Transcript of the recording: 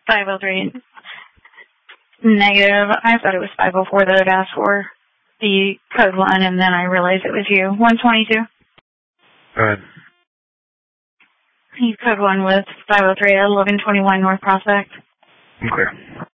503. Negative. I thought it was 504 that I'd asked for the code 1, and then I realized it was you. 122. Go ahead. Code 1 with 503 at 1121 North Prospect. I'm clear.